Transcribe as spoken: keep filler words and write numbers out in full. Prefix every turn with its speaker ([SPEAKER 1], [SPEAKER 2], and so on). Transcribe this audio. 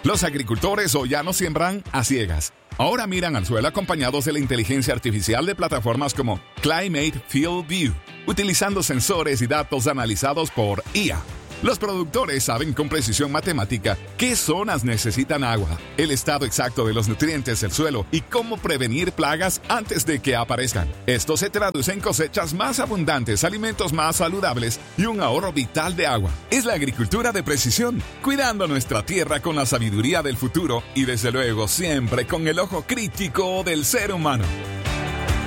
[SPEAKER 1] Los agricultores hoy ya no siembran a ciegas. Ahora miran al suelo acompañados de la inteligencia artificial de plataformas como Climate Field View, utilizando sensores y datos analizados por I A. Los productores saben con precisión matemática qué zonas necesitan agua, el estado exacto de los nutrientes del suelo y cómo prevenir plagas antes de que aparezcan. Esto se traduce en cosechas más abundantes, alimentos más saludables y un ahorro vital de agua. Es la agricultura de precisión, cuidando nuestra tierra con la sabiduría del futuro y desde luego siempre con el ojo crítico del ser humano.